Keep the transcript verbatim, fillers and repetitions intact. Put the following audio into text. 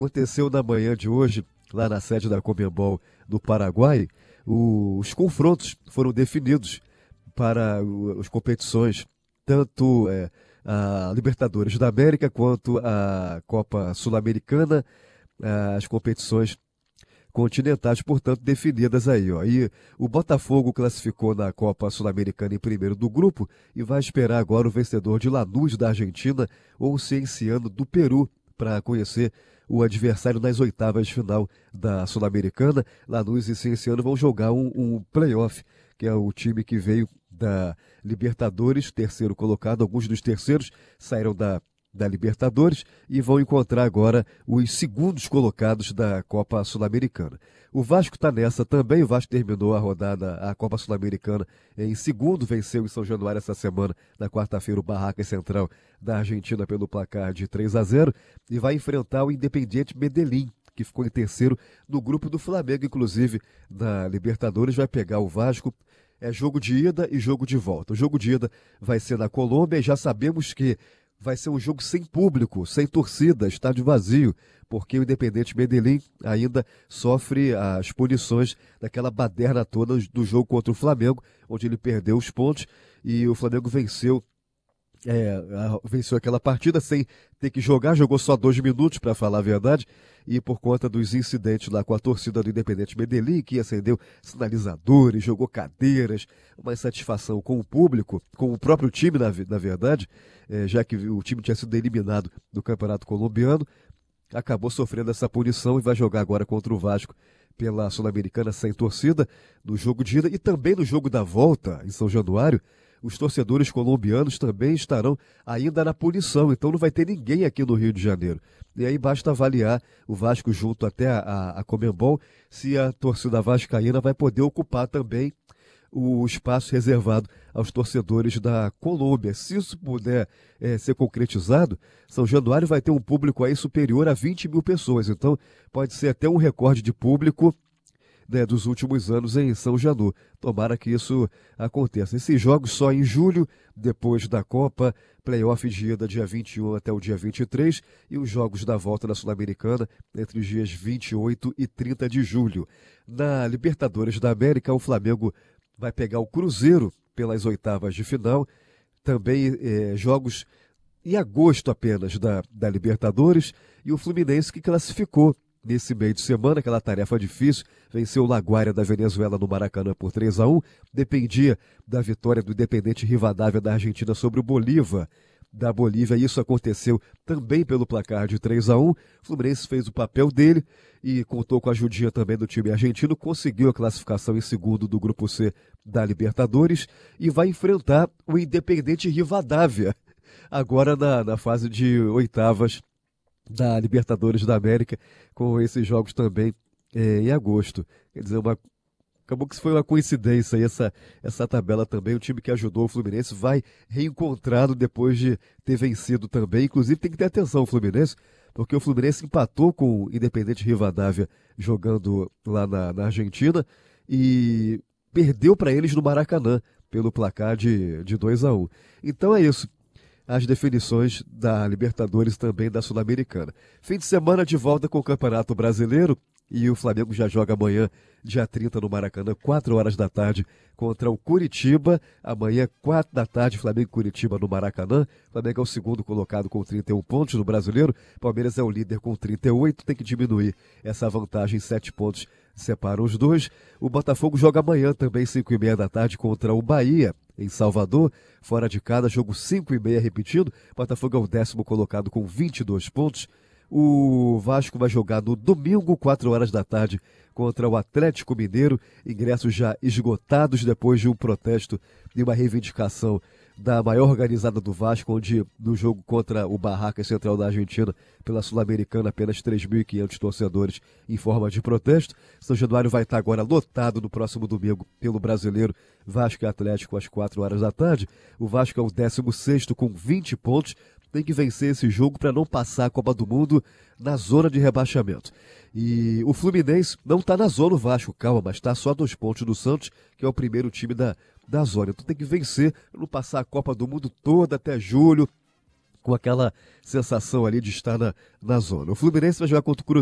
Aconteceu na manhã de hoje, lá na sede da Conmebol do Paraguai, o- os confrontos foram definidos para o- as competições, tanto é, a Libertadores da América quanto a Copa Sul-Americana, as competições continentais, portanto, definidas aí, ó. E o Botafogo classificou na Copa Sul-Americana em primeiro do grupo e vai esperar agora o vencedor de Lanús da Argentina ou o Cienciano do Peru para conhecer o adversário nas oitavas de final da Sul-Americana. Lanús e Cienciano vão jogar um, um play-off, que é o time que veio da Libertadores, terceiro colocado. Alguns dos terceiros saíram da da Libertadores e vão encontrar agora os segundos colocados da Copa Sul-Americana. O Vasco está nessa também. O Vasco terminou a rodada, a Copa Sul-Americana, em segundo, venceu em São Januário essa semana, na quarta-feira, o Barracas Central da Argentina pelo placar de três a zero e vai enfrentar o Independiente Medellín, que ficou em terceiro no grupo do Flamengo, inclusive na Libertadores. Vai pegar o Vasco. É jogo de ida e jogo de volta. O jogo de ida vai ser na Colômbia e já sabemos que vai ser um jogo sem público, sem torcida, estádio vazio, porque o Independiente Medellín ainda sofre as punições daquela baderna toda do jogo contra o Flamengo, onde ele perdeu os pontos e o Flamengo venceu É, venceu aquela partida sem ter que jogar, jogou só dois minutos, para falar a verdade, e por conta dos incidentes lá com a torcida do Independente Medellín, que acendeu sinalizadores, jogou cadeiras, uma insatisfação com o público, com o próprio time, na, na verdade, é, já que o time tinha sido eliminado do Campeonato Colombiano, acabou sofrendo essa punição e vai jogar agora contra o Vasco pela Sul-Americana sem torcida, no jogo de ida e também no jogo da volta, em São Januário. Os torcedores colombianos também estarão ainda na punição, então não vai ter ninguém aqui no Rio de Janeiro. E aí basta avaliar o Vasco junto até a, a, a Conmebol, se a torcida vascaína vai poder ocupar também o espaço reservado aos torcedores da Colômbia. Se isso puder é, ser concretizado, São Januário vai ter um público aí superior a vinte mil pessoas, então pode ser até um recorde de público, né, dos últimos anos em São Januário. Tomara que isso aconteça. Esses jogos só em julho, depois da Copa, playoff de ida dia vinte e um até o dia vinte e três e os jogos da volta da Sul-Americana entre os dias vinte e oito e trinta de julho. Na Libertadores da América, o Flamengo vai pegar o Cruzeiro pelas oitavas de final. Também eh, jogos em agosto apenas da, da Libertadores e o Fluminense que classificou nesse meio de semana, aquela tarefa difícil, venceu o Laguaira da Venezuela no Maracanã por três a um, dependia da vitória do Independente Rivadavia da Argentina sobre o Bolívar da Bolívia, e isso aconteceu também pelo placar de três a um. O Fluminense fez o papel dele e contou com a ajudinha também do time argentino, conseguiu a classificação em segundo do Grupo C da Libertadores e vai enfrentar o Independente Rivadavia, agora na, na fase de oitavas da Libertadores da América, com esses jogos também é, em agosto. Quer dizer, uma, acabou que isso foi uma coincidência aí, essa, essa tabela também. O time que ajudou o Fluminense vai reencontrado depois de ter vencido também. Inclusive tem que ter atenção o Fluminense, porque o Fluminense empatou com o Independente Rivadavia jogando lá na, na Argentina e perdeu para eles no Maracanã pelo placar de, de dois a um. Então é isso. As definições da Libertadores também da Sul-Americana. Fim de semana de volta com o Campeonato Brasileiro e o Flamengo já joga amanhã, dia trinta, no Maracanã, quatro horas da tarde, contra o Curitiba. Amanhã, quatro da tarde, Flamengo e Curitiba no Maracanã. O Flamengo é o segundo colocado com trinta e um pontos no Brasileiro. Palmeiras é o líder com trinta e oito, tem que diminuir essa vantagem, sete pontos separam os dois. O Botafogo joga amanhã também, cinco e meia da tarde, contra o Bahia, em Salvador, fora de casa, jogo cinco e meia, repetindo. Botafogo é o décimo colocado com vinte e dois pontos. O Vasco vai jogar no domingo, quatro horas da tarde, contra o Atlético Mineiro. Ingressos já esgotados depois de um protesto e uma reivindicação da maior organizada do Vasco, onde no jogo contra o Barracas Central da Argentina, pela Sul-Americana, apenas três mil e quinhentos torcedores em forma de protesto. São Januário vai estar agora lotado no próximo domingo pelo Brasileiro, Vasco e Atlético às quatro horas da tarde. O Vasco é o décimo sexto com vinte pontos. Tem que vencer esse jogo para não passar a Copa do Mundo na zona de rebaixamento. E o Fluminense não está na zona, o Vasco, calma, mas está só a dois pontos do Santos, que é o primeiro time da, da zona. Então tem que vencer, não passar a Copa do Mundo toda até julho, com aquela sensação ali de estar na, na zona. O Fluminense vai jogar contra o Cruzeiro